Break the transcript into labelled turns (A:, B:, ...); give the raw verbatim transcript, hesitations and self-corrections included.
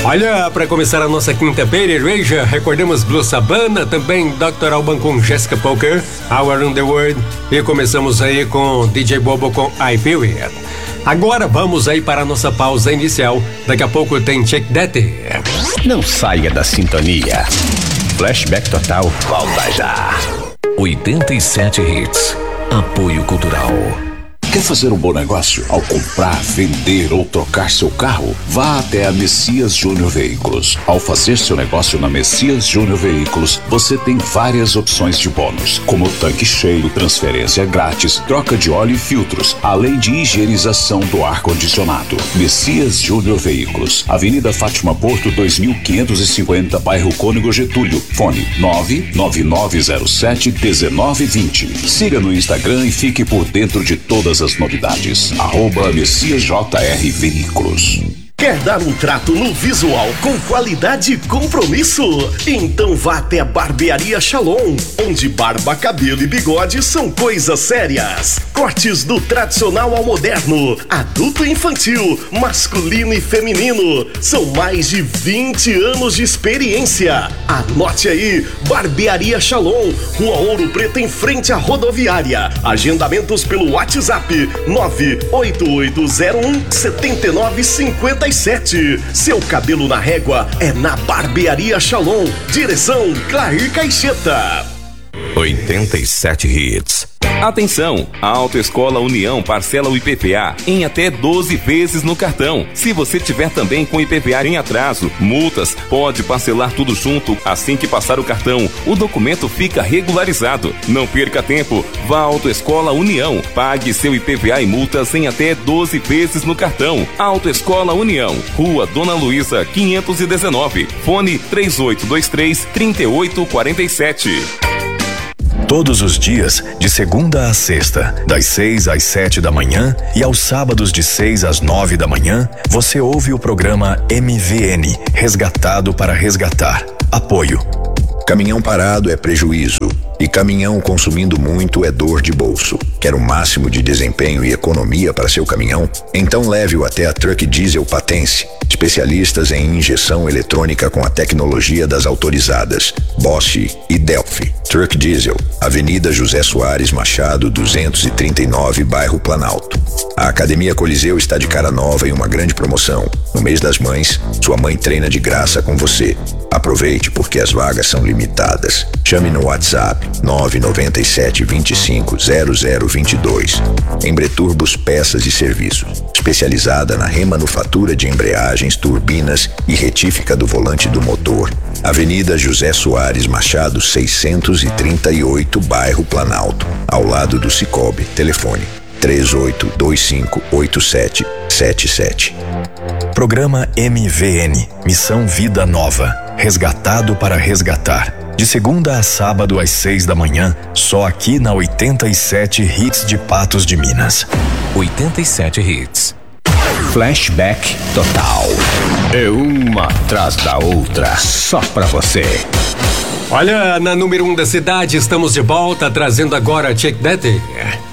A: Olha, para começar a nossa quinta-feira, Erasure, recordamos Blue Sabana, também doutor Alban com Jessica Poker, Our Underworld, e começamos aí com D J Bobo com I Feel It. Agora vamos aí para a nossa pausa inicial, daqui a pouco tem Check That.
B: Não saia da sintonia. Flashback Total, volta já.
C: oitenta e sete Hits. Apoio Cultural.
D: Quer fazer um bom negócio? Ao comprar, vender ou trocar seu carro? Vá até a Messias Júnior Veículos. Ao fazer seu negócio na Messias Júnior Veículos, você tem várias opções de bônus, como tanque cheio, transferência grátis, troca de óleo e filtros, além de higienização do ar-condicionado. Messias Júnior Veículos, Avenida Fátima Porto, dois mil quinhentos e cinquenta, bairro Cônego Getúlio. Fone nove nove nove zero sete um nove dois zero. Siga no Instagram e fique por dentro de todas as novidades. Arroba Messias J R Veículos.
E: Quer dar um trato no visual com qualidade e compromisso? Então vá até a Barbearia Shalom, onde barba, cabelo e bigode são coisas sérias. Cortes do tradicional ao moderno, adulto e infantil, masculino e feminino. São mais de vinte anos de experiência. Anote aí, Barbearia Shalom, Rua Ouro Preto, em frente à rodoviária. Agendamentos pelo WhatsApp nove oito oito zero um sete nove cinco sete. Seu cabelo na régua é na Barbearia Shalom. Direção Clair Caixeta.
C: oitenta e sete Hits.
F: Atenção! A Autoescola União parcela o I P V A em até doze vezes no cartão. Se você tiver também com I P V A em atraso, multas, pode parcelar tudo junto assim que passar o cartão. O documento fica regularizado. Não perca tempo. Vá à Autoescola União. Pague seu I P V A e multas em até doze vezes no cartão. Autoescola União. Rua Dona Luísa, quinhentos e dezenove. Fone três oito dois três, três oito quatro sete.
G: Todos os dias, de segunda a sexta, das seis às sete da manhã e aos sábados de seis às nove da manhã, você ouve o programa M V N, Resgatado para Resgatar. Apoio.
H: Caminhão parado é prejuízo e caminhão consumindo muito é dor de bolso. Quer o máximo de desempenho e economia para seu caminhão? Então leve-o até a Truck Diesel Patense, especialistas em injeção eletrônica com a tecnologia das autorizadas Bosch e Delphi. Truck Diesel, Avenida José Soares Machado, duzentos e trinta e nove, bairro Planalto. A Academia Coliseu está de cara nova e uma grande promoção. No mês das mães, sua mãe treina de graça com você. Aproveite porque as vagas são limitadas. Chame no WhatsApp nove nove sete, dois cinco, zero zero dois dois. Embreturbos Peças e Serviços, especializada na remanufatura de embreagens, turbinas e retífica do volante do motor. Avenida José Soares Machado, seiscentos e trinta e oito, bairro Planalto, ao lado do Cicobi. Telefone três oito dois cinco oito sete sete sete.
G: Programa M V N, Missão Vida Nova, Resgatado para Resgatar. De segunda a sábado às seis da manhã, só aqui na oitenta e sete Hits de Patos de Minas.
C: oitenta e sete Hits.
B: Flashback Total. É uma atrás da outra, só pra você.
A: Olha, na número um da cidade, estamos de volta, trazendo agora Check That.